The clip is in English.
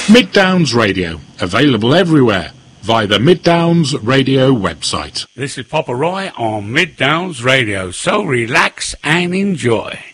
Mid Downs Radio, available everywhere via the Mid Downs Radio website. This is Papa Roy on Mid Downs Radio, so relax and enjoy.